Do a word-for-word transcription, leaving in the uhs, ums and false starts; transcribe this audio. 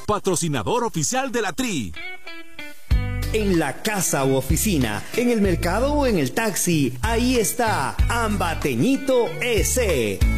patrocinador oficial de la Tri. En la casa u oficina, en el mercado o en el taxi, ahí está Ambateñito S.